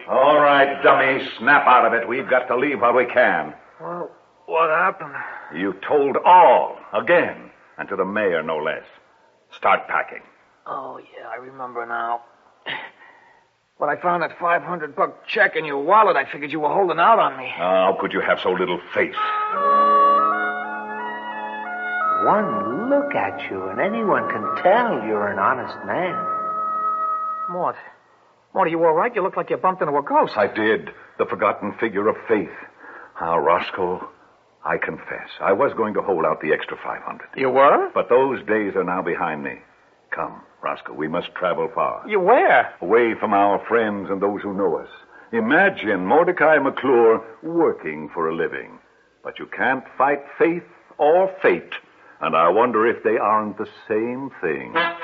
All right, dummy, snap out of it. We've got to leave while we can. Well, what happened? You told all, again, and to the mayor, no less. Start packing. Oh, yeah, I remember now. When I found that $500 check in your wallet, I figured you were holding out on me. How could you have so little faith? One look at you, and anyone can tell you're an honest man. Mort, are you all right? You look like you bumped into a ghost. I did. The forgotten figure of faith. Roscoe, I confess, I was going to hold out the extra $500. You were? But those days are now behind me. Come, Roscoe, we must travel far. You where? Away from our friends and those who know us. Imagine Mordecai McClure working for a living. But you can't fight faith or fate. And I wonder if they aren't the same thing.